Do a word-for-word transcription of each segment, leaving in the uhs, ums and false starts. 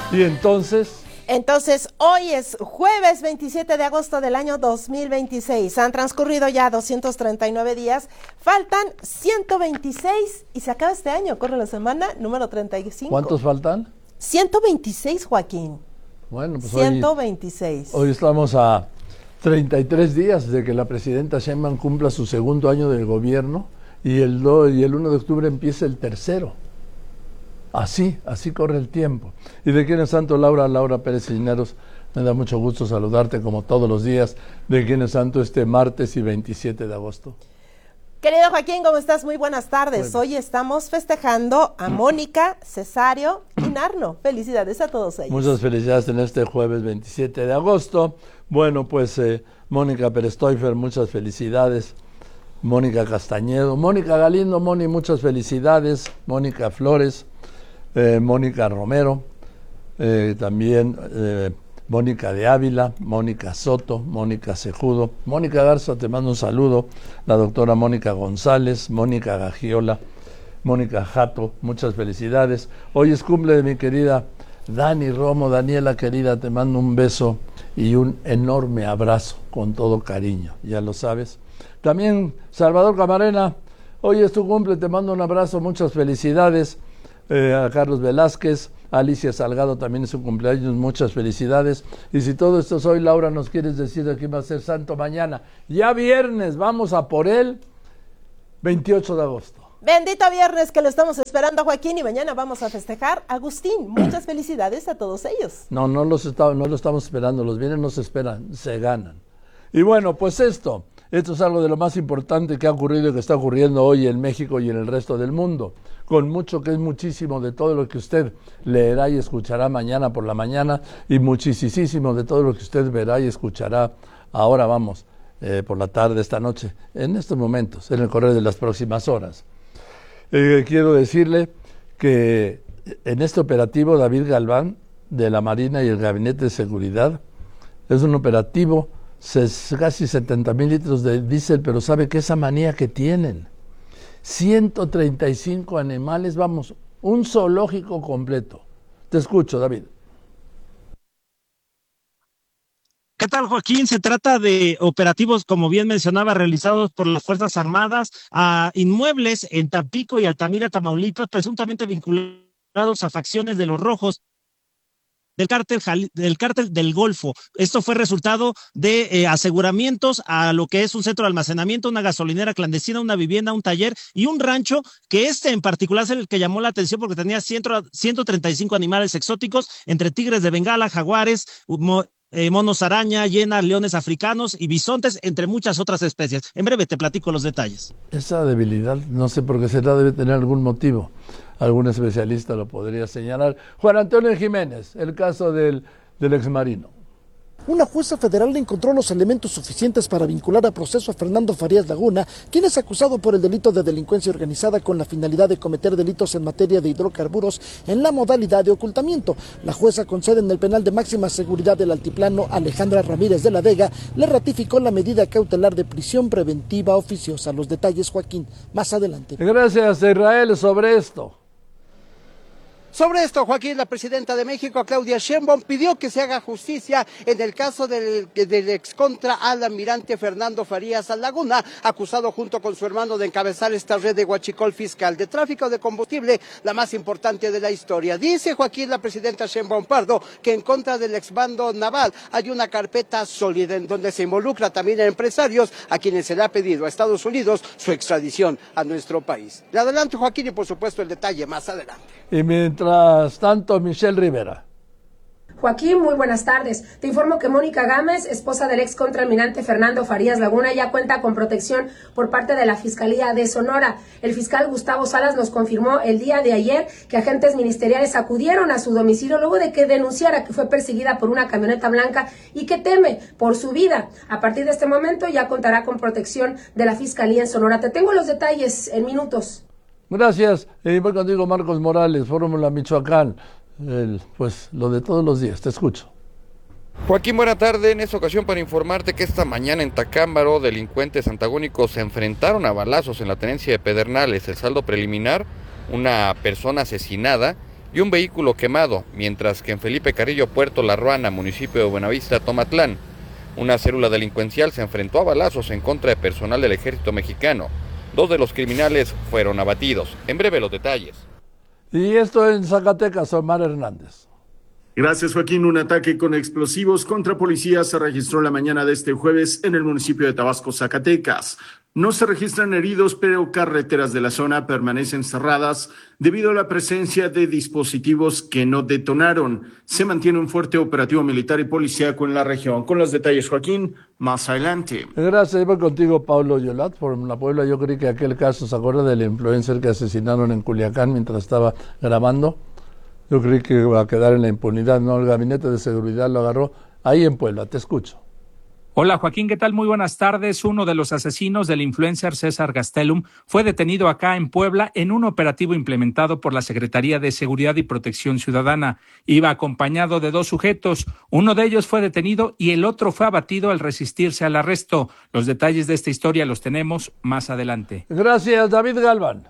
Y entonces... Entonces, hoy es jueves veintisiete de agosto del año dos mil veintiséis. Han transcurrido ya doscientos treinta y nueve días. Faltan ciento veintiséis y se acaba este año. Corre la semana número treinta y cinco. ¿Cuántos faltan? ciento veintiséis, Joaquín. Bueno, pues ciento veintiséis. Hoy, hoy estamos a treinta y tres días de que la presidenta Sheinbaum cumpla su segundo año del gobierno y el, do, y el uno de octubre empieza el tercero. Así, así corre el tiempo. ¿Y de quién es santo? Laura, Laura Pérez Cisneros, me da mucho gusto saludarte como todos los días. ¿De quién es santo este martes y veintisiete de agosto? Querido Joaquín, ¿cómo estás? Muy buenas tardes. Bueno. Hoy estamos festejando a Mónica, Cesario y Narno. Felicidades a todos ellos. Muchas felicidades en este jueves veintisiete de agosto. Bueno, pues eh, Mónica Perestoifer, muchas felicidades. Mónica Castañedo, Mónica Galindo, Moni, muchas felicidades. Mónica Flores. Eh, Mónica Romero, eh, también eh, Mónica de Ávila, Mónica Soto, Mónica Cejudo, Mónica Garza, te mando un saludo, la doctora Mónica González, Mónica Gagiola, Mónica Jato, muchas felicidades. Hoy es cumple de mi querida Dani Romo. Daniela querida, te mando un beso y un enorme abrazo con todo cariño, ya lo sabes. También Salvador Camarena, hoy es tu cumple, te mando un abrazo, muchas felicidades. Eh, a Carlos Velázquez, Alicia Salgado también es su cumpleaños, muchas felicidades. Y si todo esto es hoy, Laura, nos quieres decir de quién va a ser santo mañana. Ya viernes, vamos a por él, veintiocho de agosto. Bendito viernes, que lo estamos esperando, Joaquín, y mañana vamos a festejar a Agustín. Muchas felicidades a todos ellos. No, no los está, no lo estamos esperando, los bienes no se esperan, se ganan. Y bueno, pues esto, esto es algo de lo más importante que ha ocurrido y que está ocurriendo hoy en México y en el resto del mundo. Con mucho, que es muchísimo de todo lo que usted leerá y escuchará mañana por la mañana, y muchísimo de todo lo que usted verá y escuchará ahora, vamos, eh, por la tarde, esta noche, en estos momentos, en el correr de las próximas horas. Eh, quiero decirle que en este operativo David Galván, de la Marina y el Gabinete de Seguridad, es un operativo, casi setenta mil litros de diésel, pero ¿sabe qué? Esa manía que tienen. ciento treinta y cinco animales, vamos, un zoológico completo. Te escucho, David. ¿Qué tal, Joaquín? Se trata de operativos, como bien mencionaba, realizados por las Fuerzas Armadas a inmuebles en Tampico y Altamira, Tamaulipas, presuntamente vinculados a facciones de los Rojos del cártel, del cártel del Golfo. Esto fue resultado de eh, aseguramientos a lo que es un centro de almacenamiento, una gasolinera clandestina, una vivienda, un taller y un rancho, que este en particular es el que llamó la atención porque tenía ciento treinta y cinco animales exóticos, entre tigres de Bengala, jaguares, mo, eh, monos araña, hienas, leones africanos y bisontes, entre muchas otras especies. En breve te platico los detalles. Esa debilidad, no sé por qué será, debe tener algún motivo. Algún especialista lo podría señalar. Juan Antonio Jiménez, el caso del, del exmarino. Una jueza federal encontró los elementos suficientes para vincular a proceso a Fernando Farías Laguna, quien es acusado por el delito de delincuencia organizada con la finalidad de cometer delitos en materia de hidrocarburos en la modalidad de ocultamiento. La jueza con sede en el penal de máxima seguridad del Altiplano, Alejandra Ramírez de la Vega, le ratificó la medida cautelar de prisión preventiva oficiosa. Los detalles, Joaquín, más adelante. Gracias, Israel, sobre esto. Sobre esto, Joaquín, la presidenta de México, Claudia Sheinbaum, pidió que se haga justicia en el caso del, del excontra almirante Fernando Farías Laguna, acusado junto con su hermano de encabezar esta red de huachicol fiscal de tráfico de combustible, la más importante de la historia. Dice, Joaquín, la presidenta Sheinbaum Pardo, que en contra del exbando naval hay una carpeta sólida en donde se involucra también a empresarios a quienes se le ha pedido a Estados Unidos su extradición a nuestro país. De adelante, Joaquín, y por supuesto el detalle más adelante. Y mientras tanto, Michelle Rivera. Joaquín, muy buenas tardes. Te informo que Mónica Gámez, esposa del ex contraalmirante Fernando Farías Laguna, ya cuenta con protección por parte de la Fiscalía de Sonora. El fiscal Gustavo Salas nos confirmó el día de ayer que agentes ministeriales acudieron a su domicilio luego de que denunciara que fue perseguida por una camioneta blanca y que teme por su vida. A partir de este momento ya contará con protección de la Fiscalía en Sonora. Te tengo los detalles en minutos. Gracias. Y voy contigo, Marcos Morales, Fórmula Michoacán. El, pues lo de todos los días, te escucho. Joaquín, buena tarde. En esta ocasión para informarte que esta mañana en Tacámbaro delincuentes antagónicos se enfrentaron a balazos en la tenencia de Pedernales. El saldo preliminar, una persona asesinada y un vehículo quemado, mientras que en Felipe Carrillo, Puerto La Ruana, municipio de Buenavista, Tomatlán, una célula delincuencial se enfrentó a balazos en contra de personal del ejército mexicano. Dos de los criminales fueron abatidos. En breve los detalles. Y esto en Zacatecas, Omar Hernández. Gracias, Joaquín. Un ataque con explosivos contra policías se registró la mañana de este jueves en el municipio de Tabasco, Zacatecas. No se registran heridos, pero carreteras de la zona permanecen cerradas debido a la presencia de dispositivos que no detonaron. Se mantiene un fuerte operativo militar y policíaco en la región. Con los detalles, Joaquín, más adelante. Gracias, voy contigo, Paulo Yolat, por la Puebla. Yo creí que aquel caso, ¿se acuerda del influencer que asesinaron en Culiacán mientras estaba grabando? Yo creí que iba a quedar en la impunidad, ¿no? El gabinete de seguridad lo agarró ahí en Puebla. Te escucho. Hola Joaquín, ¿qué tal? Muy buenas tardes. Uno de los asesinos del influencer César Gastelum fue detenido acá en Puebla en un operativo implementado por la Secretaría de Seguridad y Protección Ciudadana. Iba acompañado de dos sujetos. Uno de ellos fue detenido y el otro fue abatido al resistirse al arresto. Los detalles de esta historia los tenemos más adelante. Gracias, David Galván.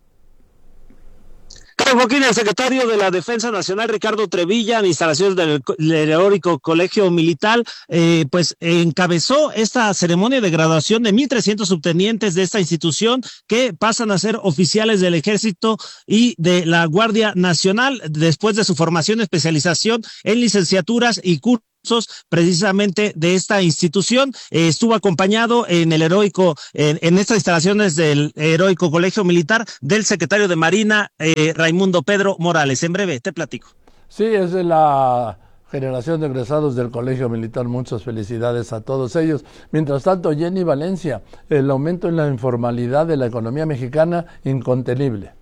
Joaquín, el secretario de la Defensa Nacional, Ricardo Trevilla, en instalaciones del, del heroico Colegio Militar, eh, pues encabezó esta ceremonia de graduación de mil trescientos subtenientes de esta institución que pasan a ser oficiales del Ejército y de la Guardia Nacional después de su formación y especialización en licenciaturas y cursos precisamente de esta institución. Eh, estuvo acompañado en el heroico, en, en estas instalaciones del heroico Colegio Militar del secretario de Marina, eh, Raimundo Pedro Morales. En breve, te platico. Sí, es de la generación de egresados del Colegio Militar. Muchas felicidades a todos ellos. Mientras tanto, Jenny Valencia, el aumento en la informalidad de la economía mexicana, incontenible.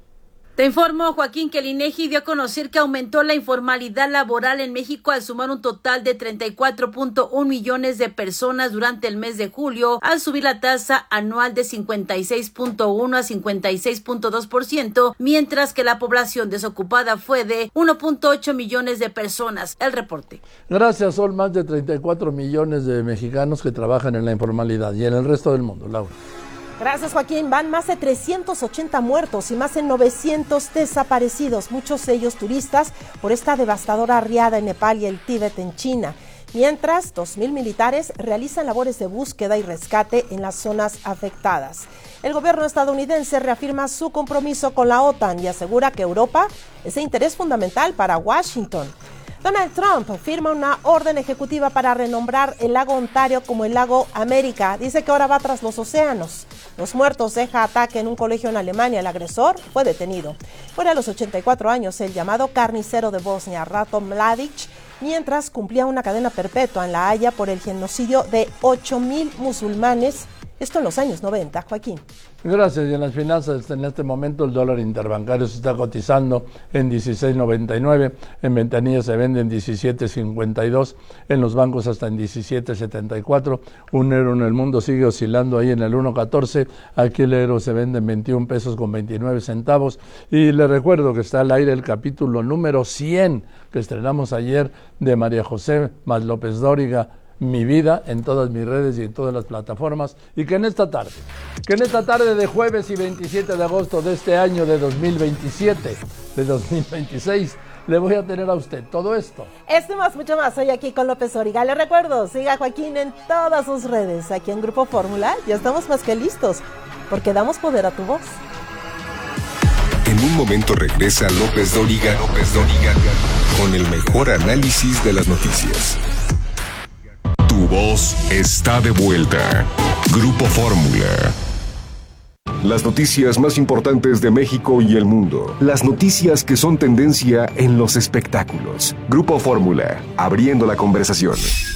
Te informo, Joaquín, que el INEGI dio a conocer que aumentó la informalidad laboral en México al sumar un total de treinta y cuatro punto uno millones de personas durante el mes de julio, al subir la tasa anual de cincuenta y seis punto uno a cincuenta y seis punto dos por ciento, mientras que la población desocupada fue de uno punto ocho millones de personas. El reporte. Gracias, son más de treinta y cuatro millones de mexicanos que trabajan en la informalidad y en el resto del mundo. Laura. Gracias, Joaquín. Van más de trescientos ochenta muertos y más de novecientos desaparecidos, muchos de ellos turistas, por esta devastadora riada en Nepal y el Tíbet en China. Mientras, dos mil militares realizan labores de búsqueda y rescate en las zonas afectadas. El gobierno estadounidense reafirma su compromiso con la OTAN y asegura que Europa es de interés fundamental para Washington. Donald Trump firma una orden ejecutiva para renombrar el lago Ontario como el lago América. Dice que ahora va tras los océanos. Los muertos deja ataque en un colegio en Alemania. El agresor fue detenido. Muere a los ochenta y cuatro años el llamado carnicero de Bosnia, Ratko Mladic, mientras cumplía una cadena perpetua en La Haya por el genocidio de ocho mil musulmanes. Esto en los años noventa, Joaquín. Gracias. Y en las finanzas, en este momento el dólar interbancario se está cotizando en dieciséis noventa y nueve, en ventanillas se vende en diecisiete cincuenta y dos, en los bancos hasta en diecisiete setenta y cuatro, un euro en el mundo sigue oscilando ahí en el uno catorce, aquí el euro se vende en veintiún pesos con veintinueve centavos, y le recuerdo que está al aire el capítulo número cien que estrenamos ayer de María José más López Dóriga, Mi Vida, en todas mis redes y en todas las plataformas, y que en esta tarde, que en esta tarde de jueves y veintisiete de agosto de este año de dos mil veintisiete, de dos mil veintiséis, le voy a tener a usted todo esto. Esto y más, mucho más, hoy aquí con López Dóriga. Le recuerdo, siga a Joaquín en todas sus redes, aquí en Grupo Fórmula, ya estamos más que listos, porque damos poder a tu voz. En un momento regresa López Dóriga, López Dóriga, con el mejor análisis de las noticias. Tu voz está de vuelta. Grupo Fórmula. Las noticias más importantes de México y el mundo. Las noticias que son tendencia en los espectáculos. Grupo Fórmula, abriendo la conversación.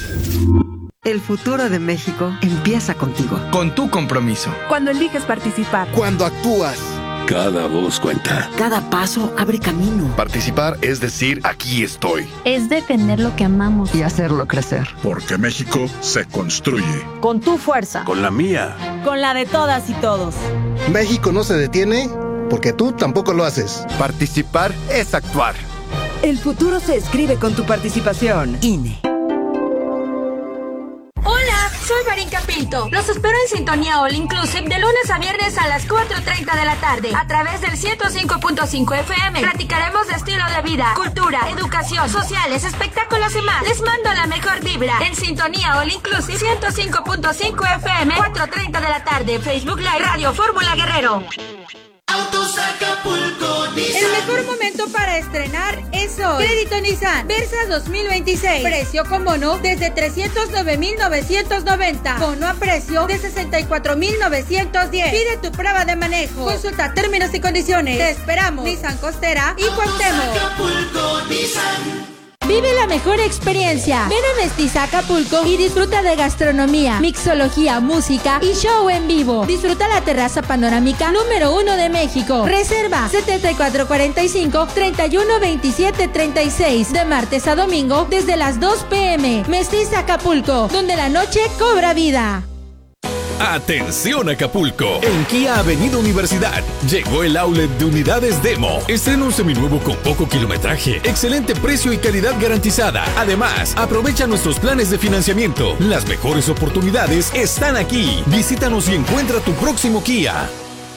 El futuro de México empieza contigo. Con tu compromiso. Cuando eliges participar. Cuando actúas. Cada voz cuenta. Cada paso abre camino. Participar es decir, aquí estoy. Es defender lo que amamos y hacerlo crecer. Porque México se construye. Con tu fuerza. Con la mía. Con la de todas y todos. México no se detiene porque tú tampoco lo haces. Participar es actuar. El futuro se escribe con tu participación. I N E. Hola, soy Marín Campillo gratuito. Los espero en Sintonía All Inclusive de lunes a viernes a las cuatro treinta de la tarde a través del ciento cinco punto cinco F M. Platicaremos de estilo de vida, cultura, educación, sociales, espectáculos y más. Les mando la mejor vibra en Sintonía All Inclusive ciento cinco punto cinco F M, cuatro treinta de la tarde, Facebook Live, Radio Fórmula Guerrero. Autos Acapulco Nissan. El mejor momento para estrenar es hoy. Crédito Nissan Versa dos mil veintiséis. Precio con bono desde trescientos nueve mil novecientos noventa. Bono a precio de sesenta y cuatro mil novecientos diez. Pide tu prueba de manejo. Consulta términos y condiciones. Te esperamos. Nissan Costera y Cuauhtémoc. Acapulco Nissan. Vive la mejor experiencia. Ven a Mestiza Acapulco y disfruta de gastronomía, mixología, música y show en vivo. Disfruta la terraza panorámica número uno de México. Reserva setenta y cuatro cuarenta y cinco, treinta y uno veintisiete treinta y seis de martes a domingo desde las dos pe eme. Mestiza Acapulco, donde la noche cobra vida. Atención Acapulco, en Kia Avenida Universidad llegó el outlet de unidades Demo. Estrena un seminuevo con poco kilometraje, excelente precio y calidad garantizada. Además, aprovecha nuestros planes de financiamiento. Las mejores oportunidades están aquí. Visítanos y encuentra tu próximo Kia.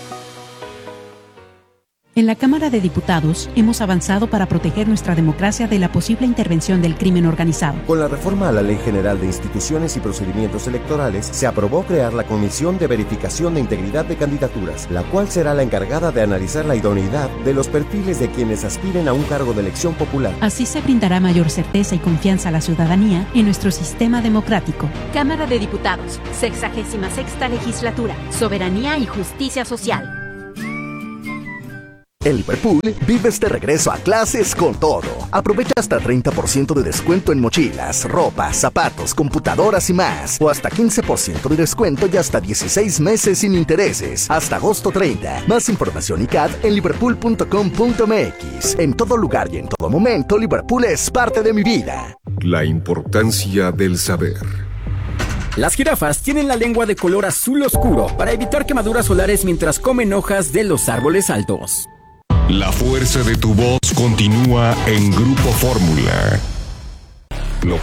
En la Cámara de Diputados hemos avanzado para proteger nuestra democracia de la posible intervención del crimen organizado. Con la reforma a la Ley General de Instituciones y Procedimientos Electorales, se aprobó crear la Comisión de Verificación de Integridad de Candidaturas, la cual será la encargada de analizar la idoneidad de los perfiles de quienes aspiren a un cargo de elección popular. Así se brindará mayor certeza y confianza a la ciudadanía en nuestro sistema democrático. Cámara de Diputados, sexagésima sexta legislatura, soberanía y justicia social. En Liverpool, vives de regreso a clases con todo. Aprovecha hasta treinta por ciento de descuento en mochilas, ropa, zapatos, computadoras y más. O hasta quince por ciento de descuento y hasta dieciséis meses sin intereses. Hasta agosto treinta. Más información y C A D en liverpool punto com punto m x. En todo lugar y en todo momento, Liverpool es parte de mi vida. La importancia del saber. Las jirafas tienen la lengua de color azul oscuro para evitar quemaduras solares mientras comen hojas de los árboles altos. La fuerza de tu voz continúa en Grupo Fórmula.